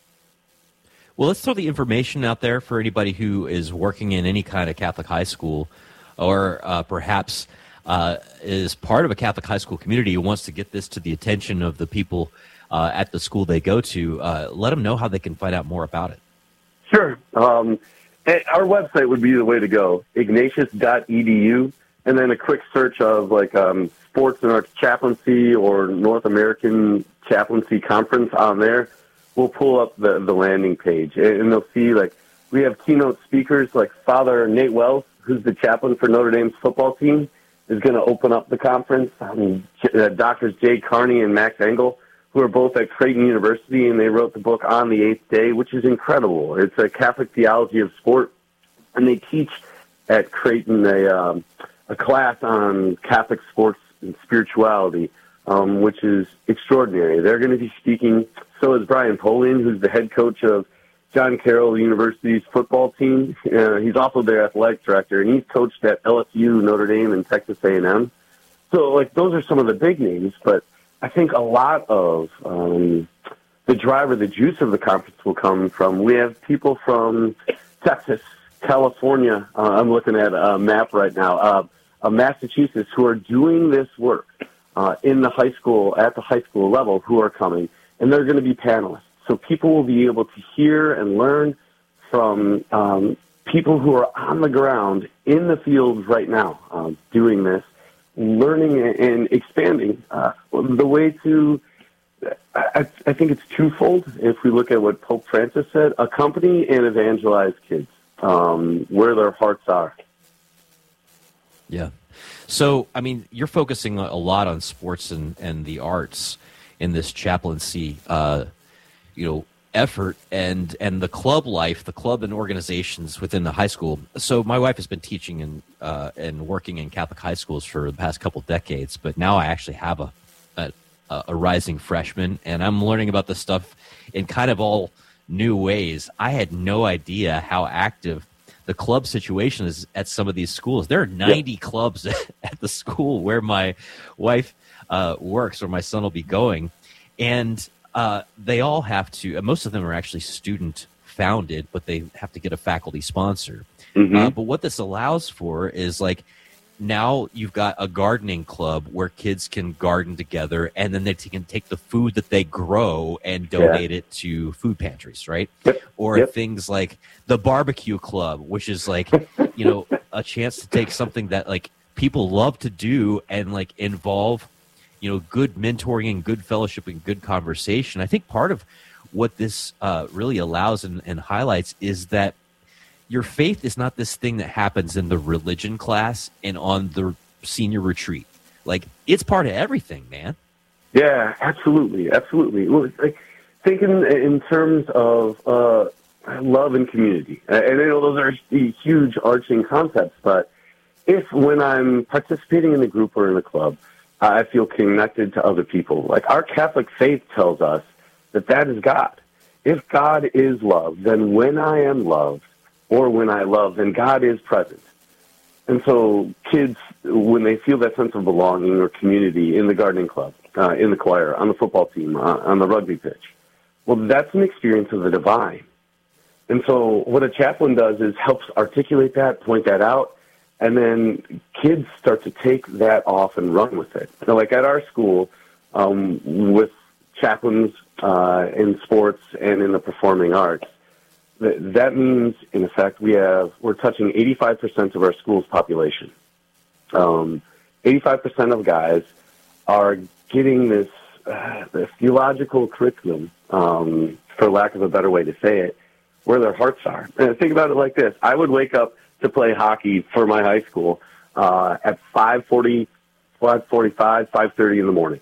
Well, let's throw the information out there for anybody who is working in any kind of Catholic high school, or uh, perhaps uh, is part of a Catholic high school community who wants to get this to the attention of the people uh, at the school they go to. Uh, let them know how they can find out more about it. Sure. Um, our website would be the way to go, ignatius dot e d u, and then a quick search of like um, Sports and Arts Chaplaincy or North American Chaplaincy Conference on there. We'll pull up the, the landing page, and they'll see, like, we have keynote speakers like Father Nate Wells, who's the chaplain for Notre Dame's football team, is going to open up the conference. I mean, uh, Doctors Jay Carney and Max Engel, who are both at Creighton University, and they wrote the book On the Eighth Day, which is incredible. It's a Catholic theology of sport, and they teach at Creighton a, um, a class on Catholic sports and spirituality, um, which is extraordinary. They're going to be speaking. So is Brian Polian, who's the head coach of John Carroll University's football team. Uh, he's also their athletic director, and he's coached at L S U, Notre Dame, and Texas A and M. So, like, those are some of the big names, but I think a lot of um, the driver, the juice of the conference will come from, we have people from Texas, California. Uh, I'm looking at a map right now, uh, uh, Massachusetts, who are doing this work uh, in the high school, at the high school level, who are coming. And they're going to be panelists. So people will be able to hear and learn from um, people who are on the ground in the field right now um, doing this, learning and expanding uh, the way to, I, I think it's twofold. If we look at what Pope Francis said, accompany and evangelize kids um, where their hearts are. Yeah. So, I mean, you're focusing a lot on sports and, and the arts in this chaplaincy, uh, you know, effort and and the club life, the club and organizations within the high school. So my wife has been teaching and uh, and working in Catholic high schools for the past couple decades, but now I actually have a, a a rising freshman, and I'm learning about this stuff in kind of all new ways. I had no idea how active the club situation is at some of these schools. There are ninety yep. clubs at the school where my wife Uh, works, or my son will be going, and uh, they all have to. Uh, most of them are actually student founded, but they have to get a faculty sponsor. Mm-hmm. Uh, but what this allows for is like, now you've got a gardening club where kids can garden together, and then they t- can take the food that they grow and donate Yeah. it to food pantries, right? Yep. Or Yep. things like the barbecue club, which is like, you know, a chance to take something that like people love to do and like involve, you know, good mentoring and good fellowship and good conversation. I think part of what this uh, really allows and, and highlights is that your faith is not this thing that happens in the religion class and on the senior retreat. Like, it's part of everything, man. Yeah, absolutely, absolutely. Well, it's like thinking in terms of uh, love and community, and I know those are huge arching concepts. But if when I'm participating in a group or in a club, I feel connected to other people, like our Catholic faith tells us that that is God. If God is love, then when I am loved, or when I love, then God is present. And so kids, when they feel that sense of belonging or community in the gardening club, uh, in the choir, on the football team, uh, on the rugby pitch, well, that's an experience of the divine. And so what a chaplain does is helps articulate that, point that out, and then kids start to take that off and run with it. So like at our school, um, with chaplains uh, in sports and in the performing arts, that means, in effect, we have we're touching eighty-five percent of our school's population. Um, eighty-five percent of guys are getting this, uh, this theological curriculum, um, for lack of a better way to say it, where their hearts are. And think about it like this: I would wake up to play hockey for my high school uh, at five forty, five forty-five, five thirty in the morning.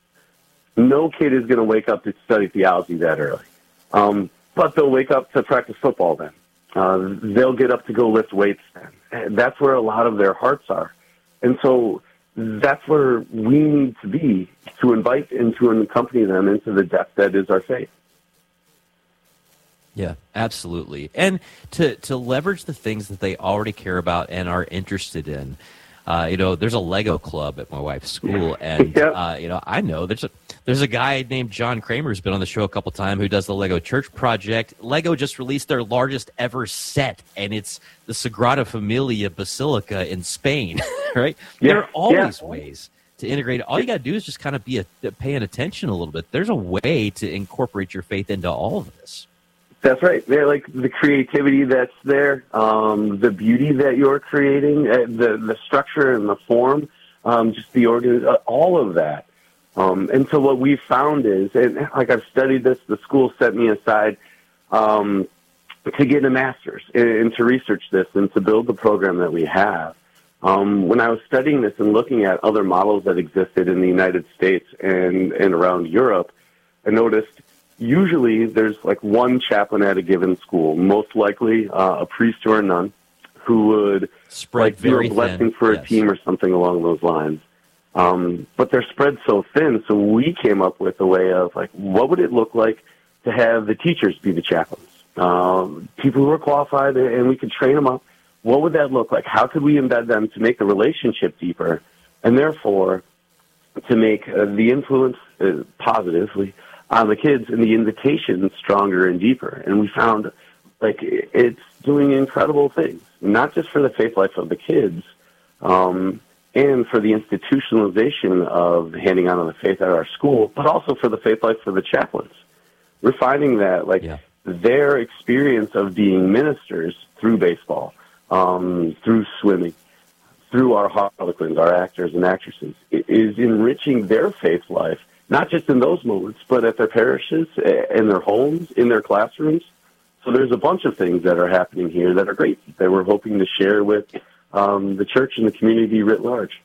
No kid is going to wake up to study theology that early. Um, But they'll wake up to practice football then. Uh, they'll get up to go lift weights then. And that's where a lot of their hearts are. And so that's where we need to be to invite and to accompany them into the depth that is our faith. Yeah, absolutely. And to, to leverage the things that they already care about and are interested in. Uh, you know, there's a Lego club at my wife's school, and yep. uh, you know, I know there's a there's a guy named John Kramer who's been on the show a couple times who does the Lego Church Project. Lego just released their largest ever set, and it's the Sagrada Familia Basilica in Spain. Right? Yeah. There are always yeah. ways to integrate. All you got to do is just kind of be a, paying attention a little bit. There's a way to incorporate your faith into all of this. That's right. They're like the creativity that's there, um, the beauty that you're creating, uh, the the structure and the form, um, just the organ, uh, all of that. Um, and so what we found is, and like I've studied this, the school set me aside um, to get a master's and, and to research this and to build the program that we have. Um, when I was studying this and looking at other models that existed in the United States and, and around Europe, I noticed usually there's like one chaplain at a given school, most likely uh, a priest or a nun, who would spread like very do a blessing thin. for yes. a team or something along those lines. Um, but they're spread so thin, so we came up with a way of like, what would it look like to have the teachers be the chaplains? Um, people who are qualified, and we could train them up. What would that look like? How could we embed them to make the relationship deeper, and therefore to make uh, the influence uh, positively on the kids and the invitation stronger and deeper? And we found like it's doing incredible things, not just for the faith life of the kids, um, and for the institutionalization of handing on the faith at our school, but also for the faith life for the chaplains. We're finding that like yeah. their experience of being ministers through baseball, um, through swimming, through our harlequins, our actors and actresses, is enriching their faith life, not just in those moments, but at their parishes, in their homes, in their classrooms. So there's a bunch of things that are happening here that are great, that we're hoping to share with um, the church and the community writ large.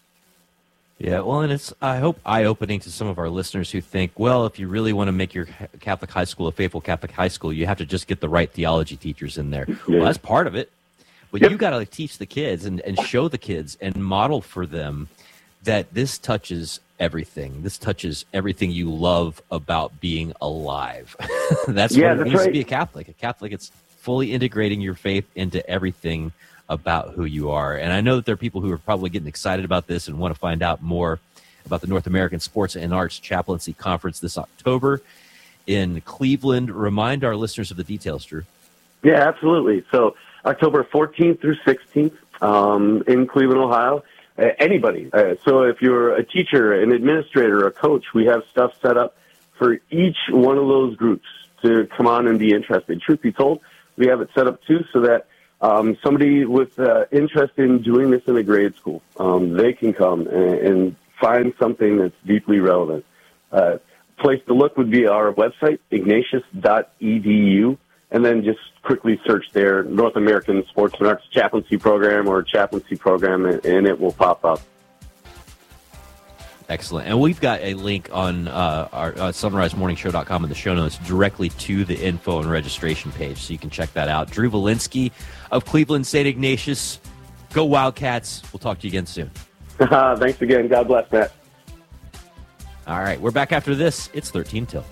Yeah, well, and it's, I hope, eye-opening to some of our listeners who think, well, if you really want to make your Catholic high school a faithful Catholic high school, you have to just get the right theology teachers in there. Yeah. Well, that's part of it. But Yep. you got to like, teach the kids and, and show the kids and model for them that this touches everything. This touches everything you love about being alive. that's Yeah, what it that's means right. to be a Catholic. A Catholic, it's fully integrating your faith into everything about who you are. And I know that there are people who are probably getting excited about this and want to find out more about the North American Sports and Arts Chaplaincy Conference this October. in Cleveland. Remind our listeners of the details, Drew. Yeah, absolutely. So October fourteenth through sixteenth um, in Cleveland, Ohio. Uh, anybody. Uh, so if you're a teacher, an administrator, a coach, we have stuff set up for each one of those groups to come on and be interested. Truth be told, we have it set up too so that um, somebody with uh, interest in doing this in a grade school, um, they can come and, and find something that's deeply relevant. Uh, place to look would be our website, ignatius dot e d u, and then just quickly search there, North American Sports and Arts Chaplaincy Program or Chaplaincy Program, and, and it will pop up. Excellent. And we've got a link on uh, our uh, sunrise morning show dot com in the show notes directly to the info and registration page, so you can check that out. Drew Valinsky of Cleveland Saint Ignatius. Go Wildcats. We'll talk to you again soon. Thanks again. God bless, Matt. All right. We're back after this. It's thirteen till.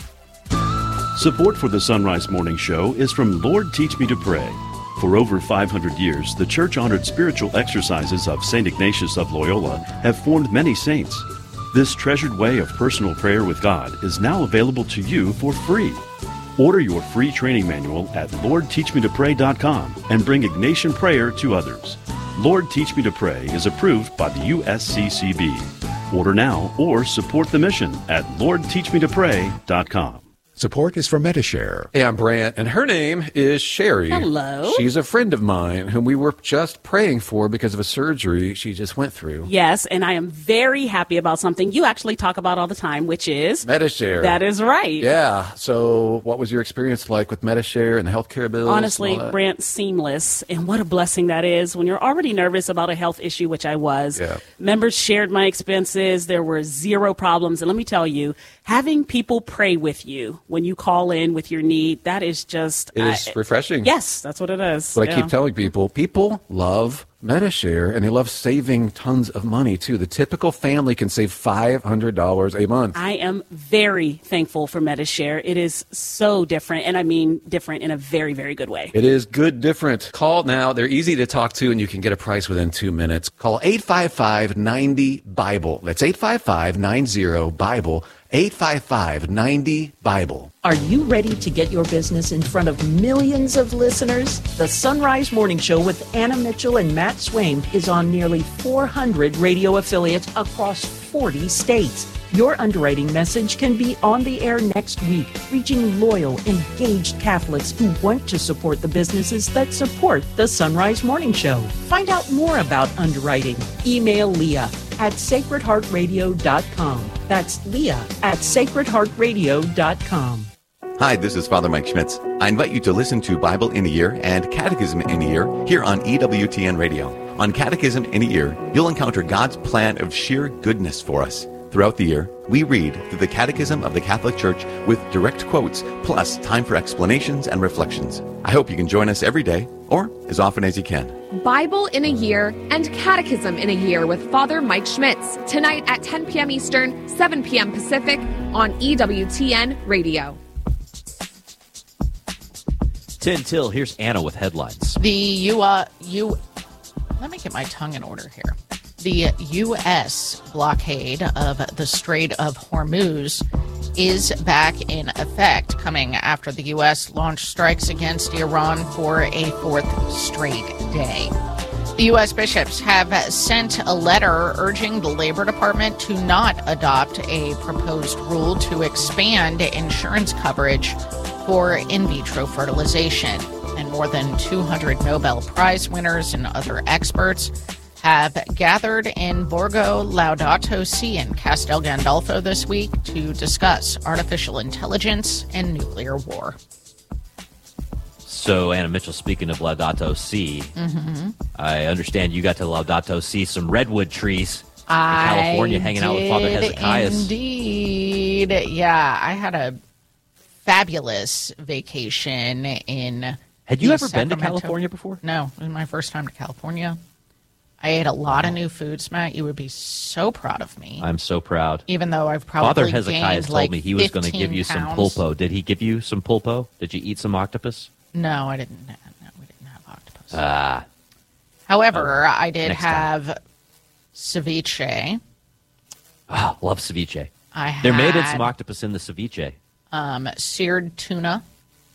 Support for the Sunrise Morning Show is from Lord Teach Me to Pray. For over five hundred years, the church-honored spiritual exercises of Saint Ignatius of Loyola have formed many saints. This treasured way of personal prayer with God is now available to you for free. Order your free training manual at lord teach me to pray dot com and bring Ignatian prayer to others. Lord Teach Me to Pray is approved by the U S C C B. Order now or support the mission at lord teach me to pray dot com. Support is from Medi-Share. Hey, I'm Brant, and her name is Sherry. Hello. She's a friend of mine whom we were just praying for because of a surgery she just went through. Yes, and I am very happy about something you actually talk about all the time, which is Medi-Share. That is right. Yeah. So what was your experience like with Medi-Share and the healthcare bills? Honestly, Brant, seamless. And what a blessing that is when you're already nervous about a health issue, which I was. Yeah. Members shared my expenses. There were zero problems. And let me tell you, having people pray with you when you call in with your need, that is just... It is I, refreshing. Yes, that's what it is. But yeah. I keep telling people, people love Medi-Share, and they love saving tons of money, too. The typical family can save five hundred dollars a month. I am very thankful for Medi-Share. It is so different, and I mean different in a very, very good way. It is good different. Call now. They're easy to talk to, and you can get a price within two minutes. Call eight five five, nine zero, Bible. That's eight five five, nine zero, Bible. eight five five, nine zero, Bible. Are you ready to get your business in front of millions of listeners? The Sunrise Morning Show with Anna Mitchell and Matt Swaim is on nearly four hundred radio affiliates across forty states. Your underwriting message can be on the air next week, reaching loyal, engaged Catholics who want to support the businesses that support the Sunrise Morning Show. Find out more about underwriting. Email Leah at sacred heart radio dot com. That's Leah at sacred heart radio dot com. Hi, this is Father Mike Schmitz. I invite you to listen to Bible in a Year and Catechism in a Year here on E W T N Radio. On Catechism in a Year, you'll encounter God's plan of sheer goodness for us. Throughout the year, we read through the Catechism of the Catholic Church with direct quotes, plus time for explanations and reflections. I hope you can join us every day, or as often as you can. Bible in a Year and Catechism in a Year with Father Mike Schmitz, tonight at ten p.m. Eastern, seven p.m. Pacific on E W T N Radio. ten till, here's Anna with headlines. The U. Uh, U. Let me get my tongue in order here. The U S blockade of the Strait of Hormuz is back in effect, coming after the U S launched strikes against Iran for a fourth straight day. The U S bishops have sent a letter urging the Labor Department to not adopt a proposed rule to expand insurance coverage for in vitro fertilization. And more than two hundred Nobel Prize winners and other experts have gathered in Borgo Laudato Si in Castel Gandolfo this week to discuss artificial intelligence and nuclear war. So, Anna Mitchell, speaking of Laudato Si, Mm-hmm. I understand you got to Laudato Si some redwood trees in I California hanging out with Father did Hezekiah. Indeed. Yeah, I had a fabulous vacation in Had you the ever been to Sacramento- California before? No, it was my first time to California. I ate a lot of new foods, Matt. You would be so proud of me. I'm so proud. Even though I've probably Father Hezekiah gained told like me he was going to give you some pounds. pulpo. Did he give you some pulpo? Did you eat some octopus? No, I didn't. No, we didn't have octopus. Ah. However, I did next time. have ceviche. Oh, love ceviche. I There may have been had- some octopus in the ceviche. um, seared tuna,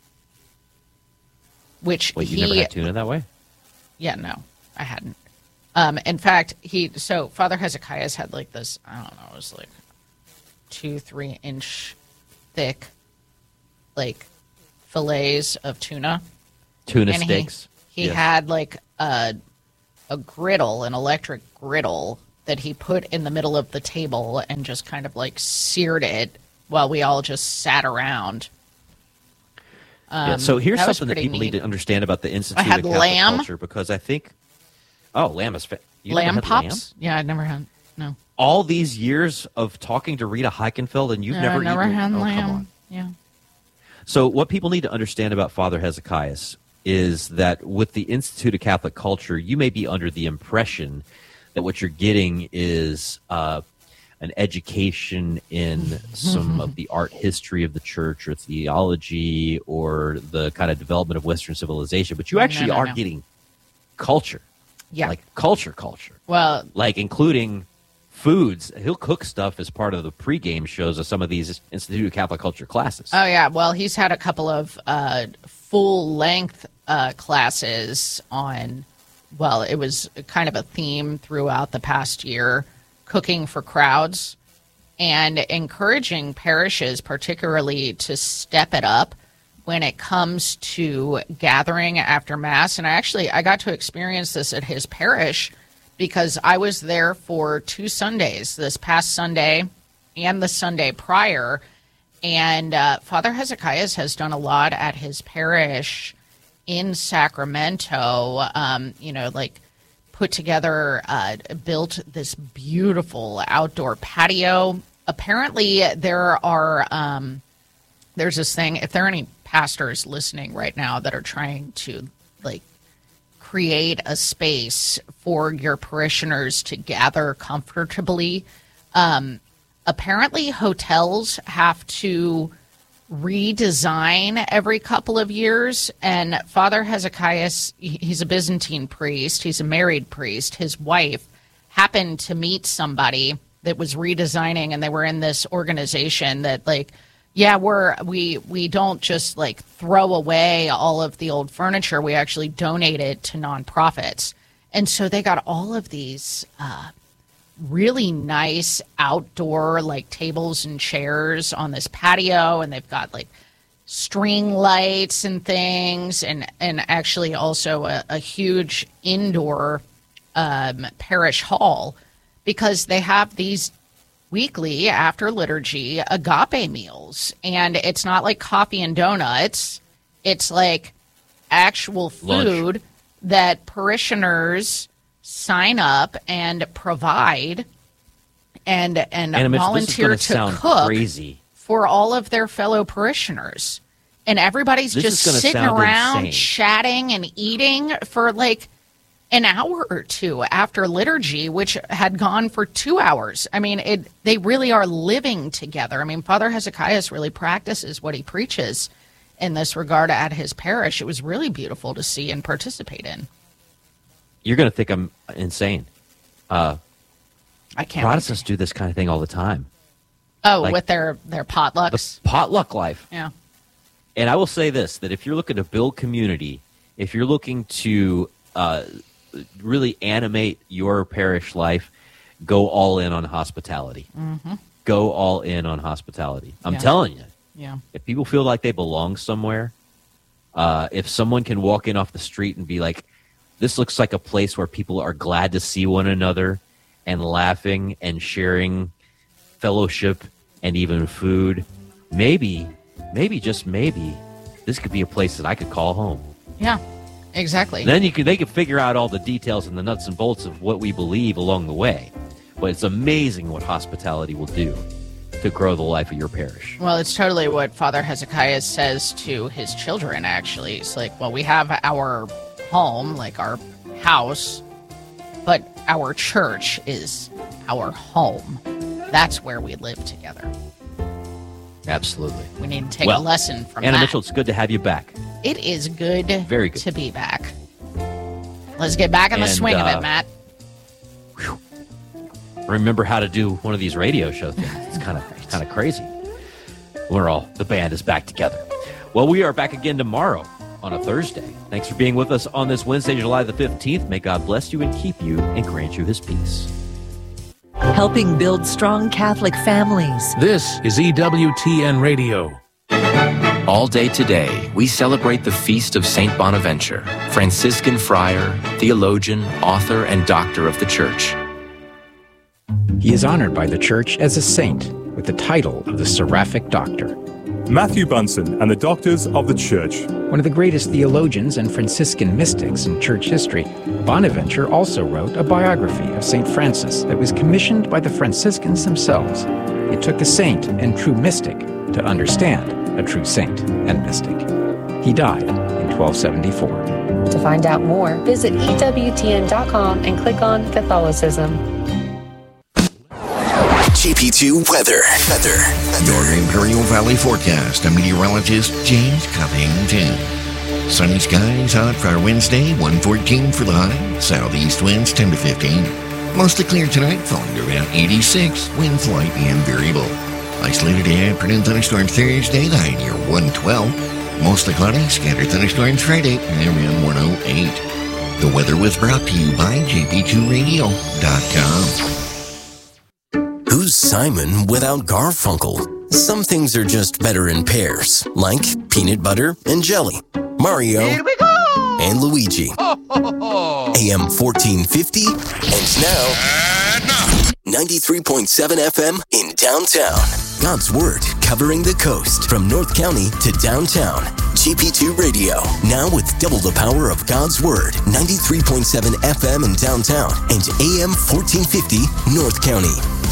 which Wait, you he, never had tuna that way? Yeah, no, I hadn't. Um, in fact, he so Father Hezekiah's had like this, I don't know, it was like two, three inch thick, like fillets of tuna. Tuna and steaks. He, he Yes. had like a a griddle, an electric griddle that he put in the middle of the table and just kind of like seared it while we all just sat around. Um, yeah, so here's that was something that pretty people neat. need to understand about the Institute I had of Catholic lamb. Culture, because I think, oh, lamb is fa- you never Lamb had pops? Yeah, I'd never had. No, all these years of talking to Rita Heichenfeld, and you've No, never I never eaten. had oh, lamb. Come on. Yeah. So what people need to understand about Father Hezekiah is that with the Institute of Catholic Culture, you may be under the impression that what you're getting is uh, an education in some of the art history of the church or theology or the kind of development of Western civilization, but you actually No, no, are no. getting culture. Yeah. Like culture, culture. Well, Like including foods. He'll cook stuff as part of the pregame shows of some of these Institute of Catholic Culture classes. Oh yeah, well he's had a couple of uh, full length uh, classes on. Well, it was kind of a theme throughout the past year, cooking for crowds, and encouraging parishes, particularly, to step it up when it comes to gathering after Mass. And I actually I got to experience this at his parish because I was there for two Sundays, this past Sunday and the Sunday prior. And uh, Father Hezekiah has done a lot at his parish in Sacramento, um, you know, like put together, uh, built this beautiful outdoor patio. Apparently there are, um, there's this thing, if there are any pastors listening right now that are trying to like create a space for your parishioners to gather comfortably, um, apparently hotels have to redesign every couple of years. And Father Hezekiah, he's a Byzantine priest, he's a married priest. His wife happened to meet somebody that was redesigning, and they were in this organization that like, yeah, we're we we don't just like throw away all of the old furniture, we actually donate it to nonprofits. And so they got all of these uh really nice outdoor like tables and chairs on this patio, and they've got like string lights and things, and and actually also a, a huge indoor um, parish hall, because they have these weekly after liturgy agape meals, and it's not like coffee and donuts, it's like actual food Lunch. that parishioners sign up and provide and and And Mitch, volunteer this is to gonna sound cook crazy. for all of their fellow parishioners. And everybody's This just is gonna sitting sound around insane. chatting and eating for like an hour or two after liturgy, which had gone for two hours. I mean, it they really are living together. I mean, Father Hezekiah really practices what he preaches in this regard at his parish. It was really beautiful to see and participate in. You're going to think I'm insane. Uh, I can't. Protestants do this kind of thing all the time. Oh, Like, with their their potlucks. The potluck life. Yeah. And I will say this, that if you're looking to build community, if you're looking to uh, really animate your parish life, go all in on hospitality. Mm-hmm. Go all in on hospitality. I'm Yeah. telling you. Yeah. If people feel like they belong somewhere, uh, if someone can walk in off the street and be like, this looks like a place where people are glad to see one another and laughing and sharing fellowship and even food, maybe, maybe, just maybe, this could be a place that I could call home. Yeah. Exactly. Then you could, they could figure out all the details and the nuts and bolts of what we believe along the way. But it's amazing what hospitality will do to grow the life of your parish. Well, it's totally what Father Hezekiah says to his children, actually. It's like, well, we have our home, like our house, but our church is our home. That's where we live together. Absolutely. We need to take Well, a lesson from Anna that. Mitchell, it's good to have you back. It is good, Very good. to be back. Let's get back in the And, swing of uh, it, Matt. Remember how to do one of these radio show things. It's kind of kind of crazy. we're all, the band is back together. Well, we are back again tomorrow on a Thursday. Thanks for being with us on this Wednesday, July the fifteenth. May God bless you and keep you and grant you his peace. Helping build strong Catholic families. This is E W T N Radio. All day today, we celebrate the feast of Saint Bonaventure, Franciscan friar, theologian, author, and doctor of the Church. He is honored by the Church as a saint with the title of the Seraphic Doctor. Matthew Bunsen and the Doctors of the Church. One of the greatest theologians and Franciscan mystics in church history, Bonaventure also wrote a biography of Saint Francis that was commissioned by the Franciscans themselves. It took a saint and true mystic to understand a true saint and mystic. He died in twelve seventy-four. To find out more, visit E W T N dot com and click on Catholicism. J P two weather. Weather. Your Imperial Valley forecast. A meteorologist, James Covington. Sunny skies, hot for our Wednesday, one fourteen for the high. Southeast winds ten to fifteen. Mostly clear tonight, falling to around eighty-six. Winds light and variable. Isolated afternoon thunderstorms Thursday, the high near one twelve. Mostly cloudy, scattered thunderstorms Friday, around one oh eight. The weather was brought to you by J P two radio dot com. Who's Simon without Garfunkel? Some things are just better in pairs, like peanut butter and jelly, Mario Here we go! And Luigi. A M fourteen fifty, and now ninety-three point seven F M in downtown. God's Word covering the coast from North County to downtown. J P two Radio, now with double the power of God's Word. ninety-three point seven F M in downtown and A M fourteen fifty North County.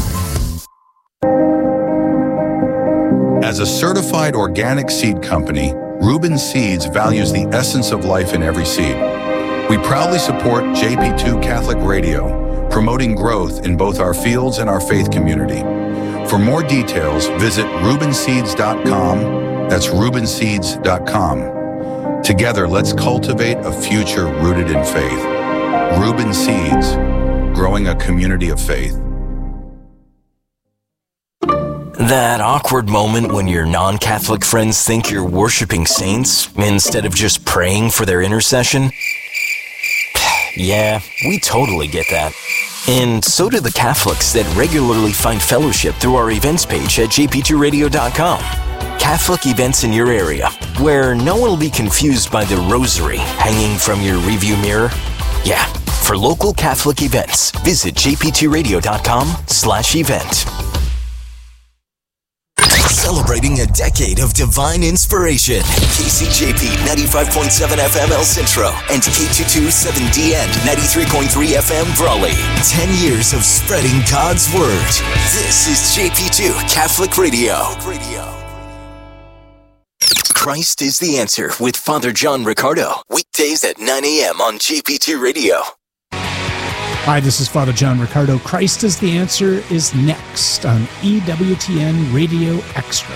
As a certified organic seed company, Reuben Seeds values the essence of life in every seed. We proudly support J P two Catholic Radio, promoting growth in both our fields and our faith community. For more details, visit Reuben Seeds dot com. That's Reuben Seeds dot com. Together, let's cultivate a future rooted in faith. Reuben Seeds, growing a community of faith. That awkward moment when your non-Catholic friends think you're worshiping saints instead of just praying for their intercession? Yeah, we totally get that. And so do the Catholics that regularly find fellowship through our events page at J P two radio dot com. Catholic events in your area, where no one will be confused by the rosary hanging from your review mirror. Yeah, for local Catholic events, visit J P two radio dot com slash event. Celebrating a decade of divine inspiration. K C J P ninety-five point seven F M El Centro and K two twenty-seven D N ninety-three point three F M Brawley. Ten years of spreading God's Word. This is J P two Catholic Radio. Christ is the Answer with Father John Riccardo. Weekdays at nine a.m. on J P two Radio. Hi, this is Father John Riccardo. Christ is the Answer is next on E W T N Radio Extra.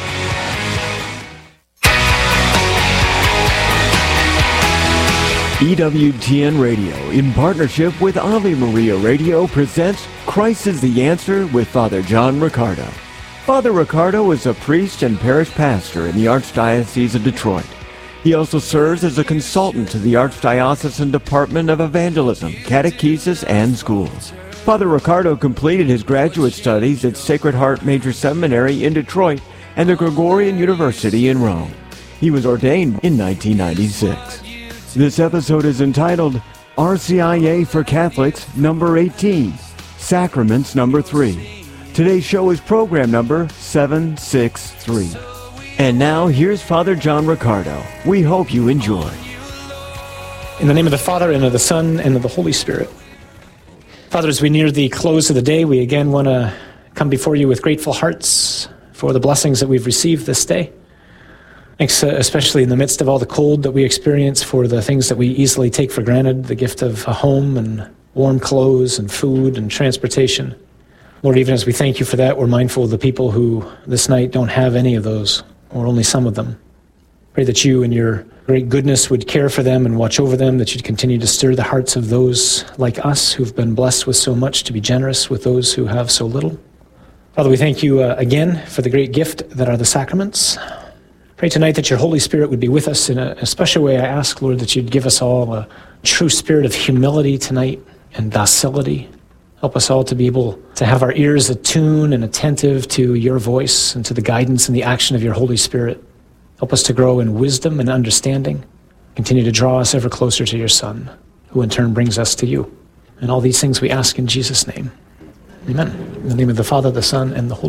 E W T N Radio, in partnership with Ave Maria Radio, presents Christ is the Answer with Father John Riccardo. Father Riccardo is a priest and parish pastor in the Archdiocese of Detroit. He also serves as a consultant to the Archdiocesan Department of Evangelism, Catechesis, and Schools. Father Riccardo completed his graduate studies at Sacred Heart Major Seminary in Detroit and the Gregorian University in Rome. He was ordained in nineteen ninety-six. This episode is entitled R C I A for Catholics number eighteen, Sacraments number three. Today's show is program number seven sixty-three. And now, here's Father John Riccardo. We hope you enjoy. In the name of the Father, and of the Son, and of the Holy Spirit. Father, as we near the close of the day, we again want to come before you with grateful hearts for the blessings that we've received this day. Thanks, uh, especially in the midst of all the cold that we experience, for the things that we easily take for granted, the gift of a home and warm clothes and food and transportation. Lord, even as we thank you for that, we're mindful of the people who this night don't have any of those, or only some of them. Pray that you in your great goodness would care for them and watch over them, that you'd continue to stir the hearts of those like us who've been blessed with so much to be generous with those who have so little. Father, we thank you uh, again for the great gift that are the sacraments. Pray tonight that your Holy Spirit would be with us in a, a special way. I ask, Lord, that you'd give us all a true spirit of humility tonight and docility. Help us all to be able to have our ears attuned and attentive to your voice and to the guidance and the action of your Holy Spirit. Help us to grow in wisdom and understanding. Continue to draw us ever closer to your Son, who in turn brings us to you. And all these things we ask in Jesus' name. Amen. In the name of the Father, the Son, and the Holy Spirit.